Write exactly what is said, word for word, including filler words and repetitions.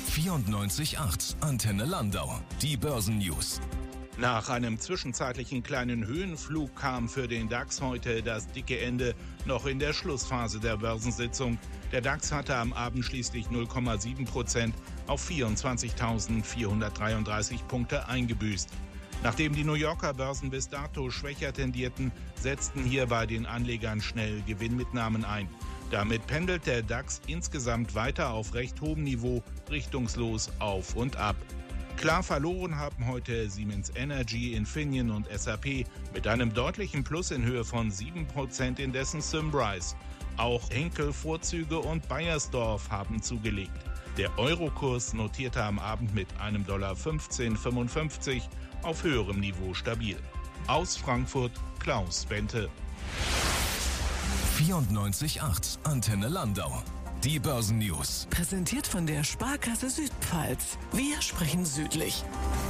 vierundneunzig Komma acht Antenne Landau. Die Börsennews. Nach einem zwischenzeitlichen kleinen Höhenflug kam für den DAX heute das dicke Ende noch in der Schlussphase der Börsensitzung. Der DAX hatte am Abend schließlich null Komma sieben Prozent auf vierundzwanzigtausendvierhundertdreiunddreißig Punkte eingebüßt. Nachdem die New Yorker Börsen bis dato schwächer tendierten, setzten hier bei den Anlegern schnell Gewinnmitnahmen ein. Damit pendelt der DAX insgesamt weiter auf recht hohem Niveau, richtungslos auf und ab. Klar verloren haben heute Siemens Energy, Infineon und S A P mit einem deutlichen Plus in Höhe von sieben Prozent, indessen Symrise. Auch Henkel, Vorzüge und Baiersdorf haben zugelegt. Der Eurokurs notierte am Abend mit einem Dollar fünfzehn Komma fünfundfünfzig auf höherem Niveau stabil. Aus Frankfurt Klaus Bente. vierundneunzig Komma acht Antenne Landau. Die Börsennews. Präsentiert von der Sparkasse Südpfalz. Wir sprechen südlich.